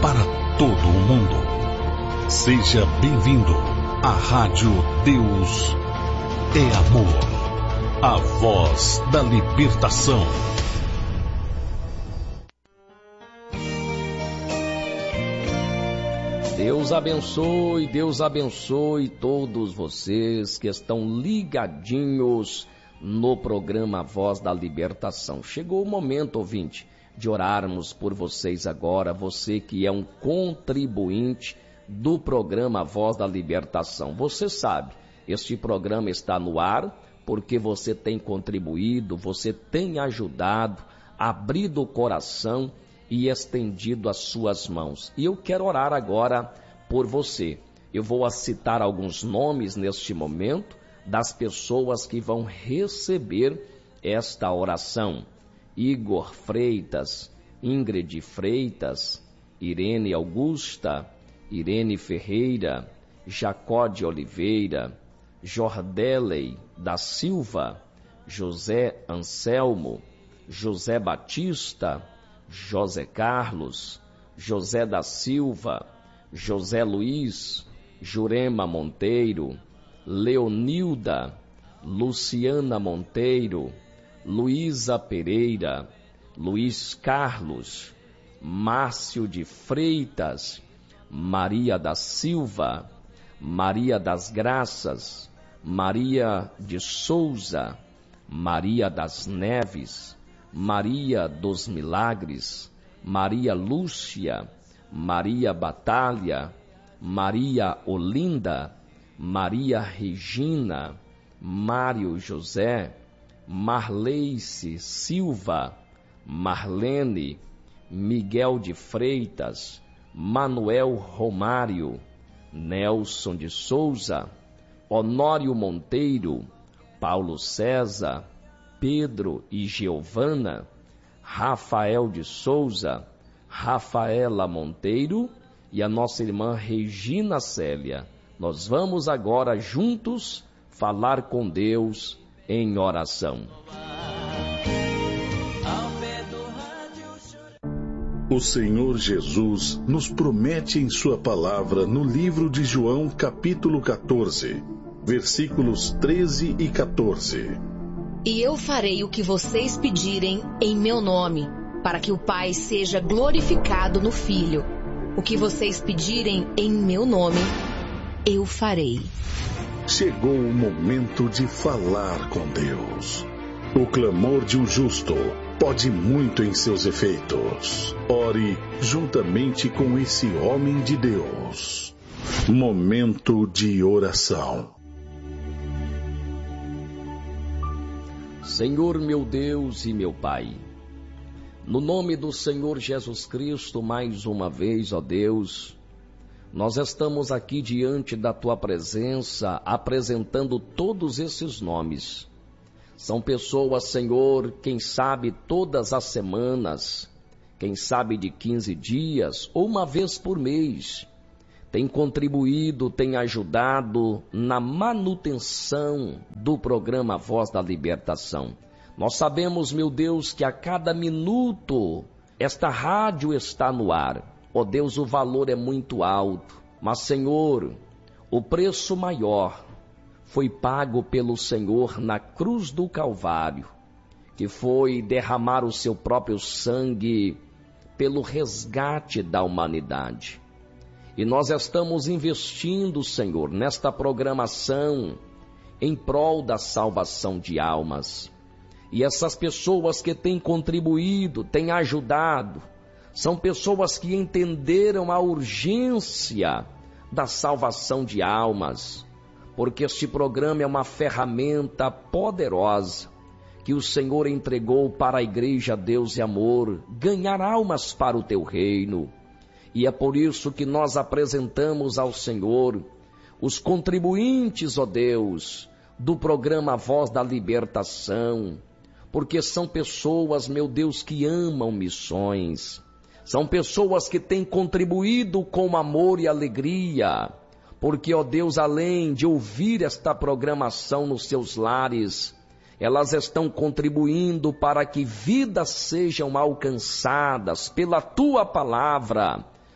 para todo o mundo. Seja bem-vindo à Rádio Deus é Amor, a voz da libertação. Deus abençoe todos vocês que estão ligadinhos no programa Voz da Libertação. Chegou o momento, ouvinte, de orarmos por vocês agora, você que é um contribuinte do programa Voz da Libertação. Você sabe, este programa está no ar porque você tem contribuído, você tem ajudado, abrido o coração e estendido as suas mãos. E eu quero orar agora por você. Eu vou citar alguns nomes neste momento das pessoas que vão receber esta oração. Igor Freitas, Ingrid Freitas, Irene Augusta, Irene Ferreira, Jacó de Oliveira, Jordelei da Silva, José Anselmo, José Batista, José Carlos, José da Silva, José Luiz, Jurema Monteiro, Leonilda, Luciana Monteiro, Luísa Pereira, Luiz Carlos, Márcio de Freitas, Maria da Silva, Maria das Graças, Maria de Souza, Maria das Neves, Maria dos Milagres, Maria Lúcia, Maria Batalha, Maria Olinda, Maria Regina, Mário José, Marleice Silva, Marlene, Miguel de Freitas, Manuel Romário, Nelson de Souza, Honório Monteiro, Paulo César, Pedro e Giovana, Rafael de Souza, Rafaela Monteiro e a nossa irmã Regina Célia. Nós vamos agora juntos falar com Deus em oração. O Senhor Jesus nos promete em sua palavra no livro de João, capítulo 14, versículos 13 e 14. E eu farei o que vocês pedirem em meu nome, para que o Pai seja glorificado no Filho. O que vocês pedirem em meu nome, eu farei. Chegou o momento de falar com Deus. O clamor de um justo pode muito em seus efeitos. Ore juntamente com esse homem de Deus. Momento de oração. Senhor meu Deus e meu Pai, no nome do Senhor Jesus Cristo, mais uma vez, ó Deus, nós estamos aqui diante da Tua presença, apresentando todos esses nomes. São pessoas, Senhor, quem sabe todas as semanas, quem sabe de 15 dias ou uma vez por mês, tem contribuído, tem ajudado na manutenção do programa Voz da Libertação. Nós sabemos, meu Deus, que a cada minuto esta rádio está no ar. Ó Deus, o valor é muito alto, mas, Senhor, o preço maior foi pago pelo Senhor na cruz do Calvário, que foi derramar o seu próprio sangue pelo resgate da humanidade. E nós estamos investindo, Senhor, nesta programação em prol da salvação de almas. E essas pessoas que têm contribuído, têm ajudado, são pessoas que entenderam a urgência da salvação de almas, porque este programa é uma ferramenta poderosa que o Senhor entregou para a Igreja Deus e Amor, ganhar almas para o Teu reino. E é por isso que nós apresentamos ao Senhor os contribuintes, ó Deus, do programa Voz da Libertação, porque são pessoas, meu Deus, que amam missões, são pessoas que têm contribuído com amor e alegria, porque, ó Deus, além de ouvir esta programação nos seus lares, elas estão contribuindo para que vidas sejam alcançadas pela Tua palavra,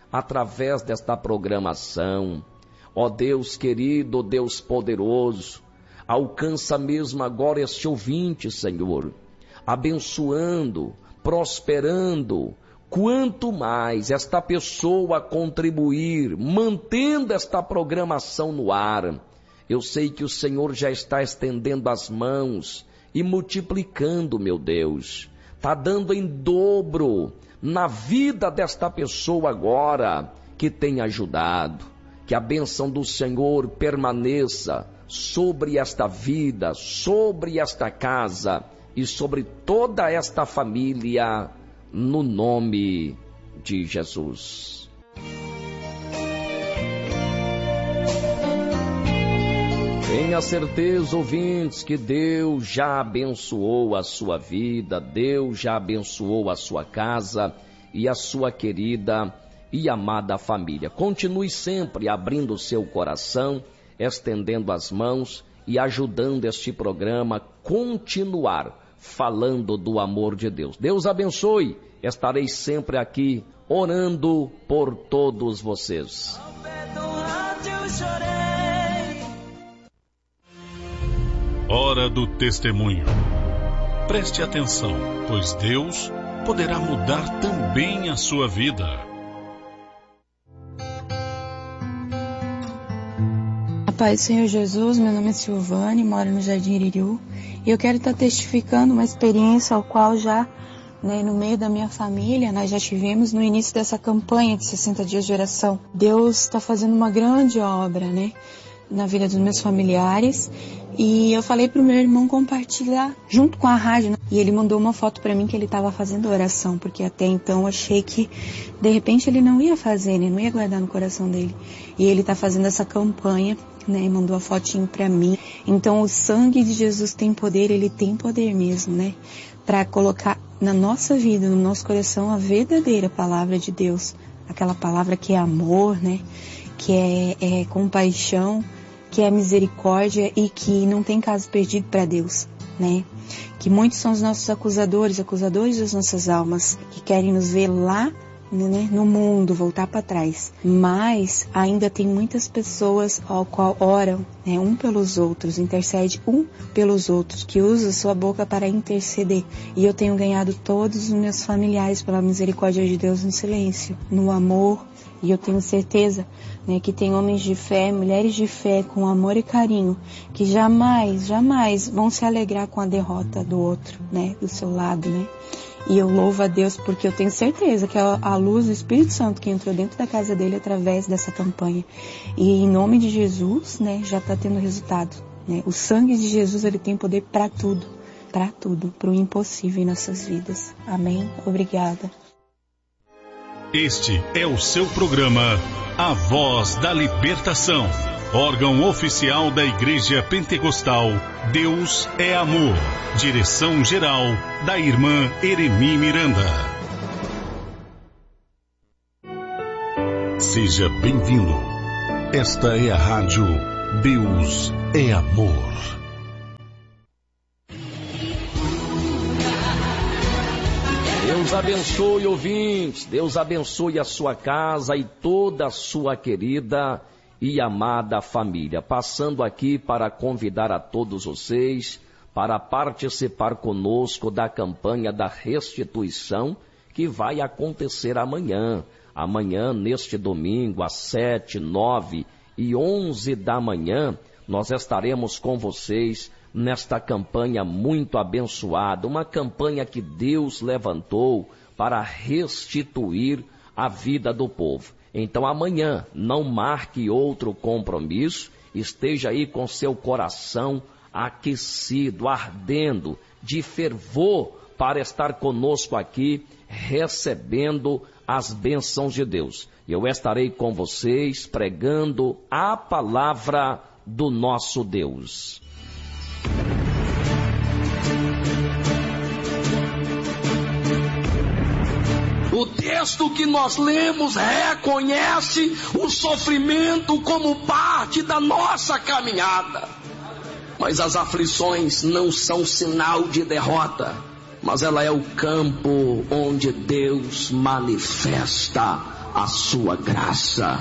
através desta programação. Ó Deus querido, Deus poderoso, alcança mesmo agora este ouvinte, Senhor, abençoando, prosperando. Quanto mais esta pessoa contribuir, mantendo esta programação no ar, eu sei que o Senhor já está estendendo as mãos e multiplicando, meu Deus. Está dando em dobro na vida desta pessoa agora que tem ajudado. Que a bênção do Senhor permaneça sobre esta vida, sobre esta casa e sobre toda esta família, no nome de Jesus. Tenha certeza, ouvintes, que Deus já abençoou a sua vida, Deus já abençoou a sua casa e a sua querida e amada família. Continue sempre abrindo o seu coração, estendendo as mãos e ajudando este programa a continuar falando do amor de Deus. Deus abençoe. Estarei sempre aqui orando por todos vocês. Hora do testemunho. Preste atenção, pois Deus poderá mudar também a sua vida. A paz do Senhor Jesus, meu nome é Silvane, moro no Jardim Iririú, e eu quero estar testificando uma experiência ao qual já, no meio da minha família, nós já tivemos no início dessa campanha de 60 dias de oração. Deus está fazendo uma grande obra, na vida dos meus familiares, e eu falei pro meu irmão compartilhar junto com a rádio, e ele mandou uma foto para mim que ele estava fazendo oração, porque até então eu achei que de repente ele não ia fazer, não ia guardar no coração dele, e ele está fazendo essa campanha, e mandou a fotinho para mim. Então o sangue de Jesus tem poder, ele tem poder mesmo, para colocar na nossa vida, no nosso coração, a verdadeira palavra de Deus, aquela palavra que é amor, que é compaixão, que é misericórdia e que não tem caso perdido para Deus, Que muitos são os nossos acusadores das nossas almas, que querem nos ver lá, no mundo, voltar para trás. Mas ainda tem muitas pessoas ao qual oram, um pelos outros, intercede um pelos outros, que usa sua boca para interceder. E eu tenho ganhado todos os meus familiares pela misericórdia de Deus no silêncio, no amor. E eu tenho certeza, que tem homens de fé, mulheres de fé, com amor e carinho, que jamais vão se alegrar com a derrota do outro, do seu lado, E eu louvo a Deus porque eu tenho certeza que é a luz do Espírito Santo que entrou dentro da casa dele através dessa campanha. E em nome de Jesus, já está tendo resultado, O sangue de Jesus, ele tem poder para tudo, para o impossível em nossas vidas. Amém? Obrigada. Este é o seu programa, A Voz da Libertação, órgão oficial da Igreja Pentecostal Deus é Amor. Direção-geral da irmã Eremi Miranda. Seja bem-vindo. Esta é a rádio Deus é Amor. Deus abençoe, ouvintes, Deus abençoe a sua casa e toda a sua querida e amada família. Passando aqui para convidar a todos vocês para participar conosco da campanha da restituição que vai acontecer amanhã. Amanhã, neste domingo, às 7, 9 e 11 da manhã, nós estaremos com vocês nesta campanha muito abençoada, uma campanha que Deus levantou para restituir a vida do povo. Então amanhã não marque outro compromisso, esteja aí com seu coração aquecido, ardendo de fervor para estar conosco aqui, recebendo as bênçãos de Deus. Eu estarei com vocês pregando a palavra do nosso Deus. O texto que nós lemos reconhece o sofrimento como parte da nossa caminhada. Mas as aflições não são sinal de derrota, mas ela é o campo onde Deus manifesta a sua graça.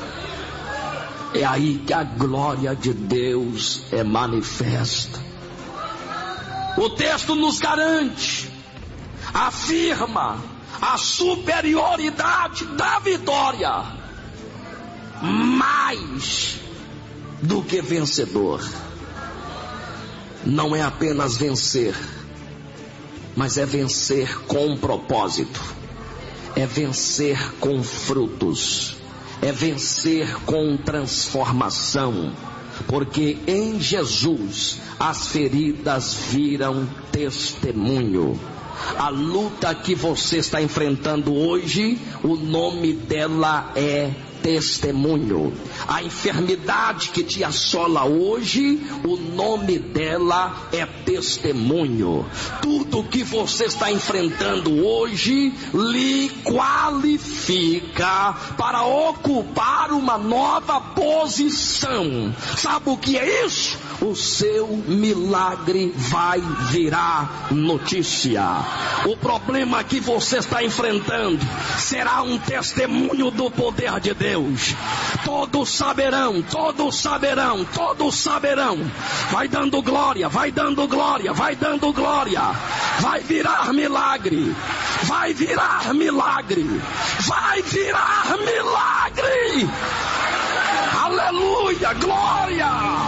É aí que a glória de Deus é manifesta. O texto nos garante, afirma a superioridade da vitória, mais do que vencedor. Não é apenas vencer, mas é vencer com propósito, é vencer com frutos, é vencer com transformação, porque em Jesus as feridas viram testemunho. A luta que você está enfrentando hoje, o nome dela é testemunho. A enfermidade que te assola hoje, o nome dela é testemunho. Tudo que você está enfrentando hoje lhe qualifica para ocupar uma nova posição. Sabe o que é isso? O seu milagre vai virar notícia. O problema que você está enfrentando será um testemunho do poder de Deus. Todos saberão, todos saberão, todos saberão. Vai dando glória, vai dando glória, vai dando glória. Vai virar milagre, vai virar milagre, vai virar milagre. Aleluia, glória.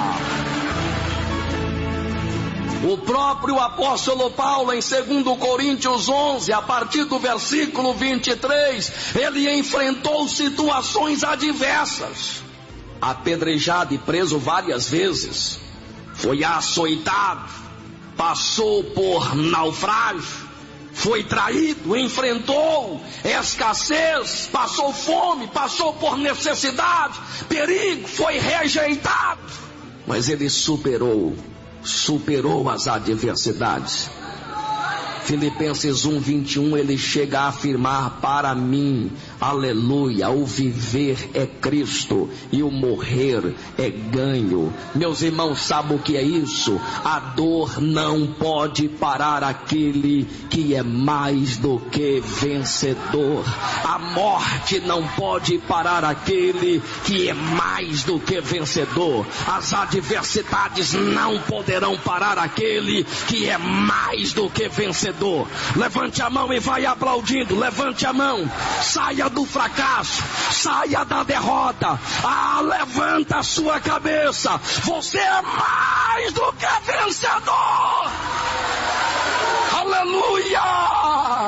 O próprio apóstolo Paulo, em 2 Coríntios 11, a partir do versículo 23, ele enfrentou situações adversas. Apedrejado e preso várias vezes, foi açoitado, passou por naufrágio, foi traído, enfrentou escassez, passou fome, passou por necessidade, perigo, foi rejeitado. Mas ele superou as adversidades. Filipenses 1:21, ele chega a afirmar: para mim, aleluia, o viver é Cristo e o morrer é ganho. Meus irmãos, sabem o que é isso? A dor não pode parar aquele que é mais do que vencedor. A morte não pode parar aquele que é mais do que vencedor. As adversidades não poderão parar aquele que é mais do que vencedor. Levante a mão e vai aplaudindo. Levante a mão. Saia do fracasso, saia da derrota. Levanta a sua cabeça. Você é mais do que vencedor. Aleluia.